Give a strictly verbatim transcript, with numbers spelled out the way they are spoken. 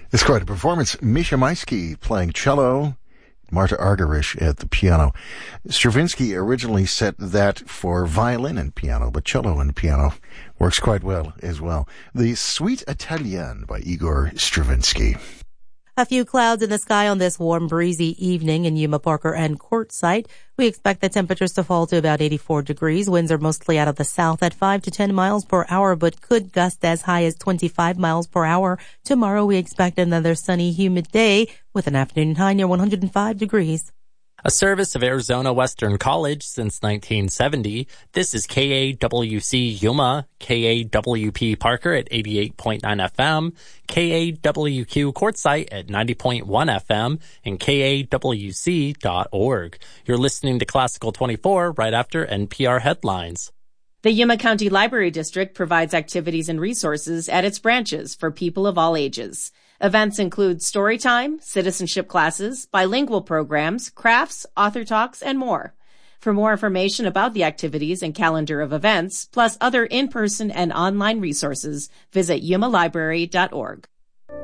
It's quite a performance. Misha Maisky playing cello, Marta Argerich at the piano. Stravinsky originally set that for violin and piano, but cello and piano works quite well as well. The Suite Italienne by Igor Stravinsky. A few clouds in the sky on this warm, breezy evening in Yuma, Parker, and Quartzsite. We expect the temperatures to fall to about eighty-four degrees. Winds are mostly out of the south at five to ten miles per hour, but could gust as high as twenty-five miles per hour. Tomorrow we expect another sunny, humid day with an afternoon high near one hundred five degrees. A service of Arizona Western College since nineteen seventy. This is K A W C Yuma, K A W P Parker at eighty-eight point nine F M, K A W Q Quartzsite at ninety point one F M, and K A W C dot org. You're listening to Classical twenty-four right after N P R headlines. The Yuma County Library District provides activities and resources at its branches for people of all ages. Events include story time, citizenship classes, bilingual programs, crafts, author talks, and more. For more information about the activities and calendar of events, plus other in-person and online resources, visit yuma library dot org.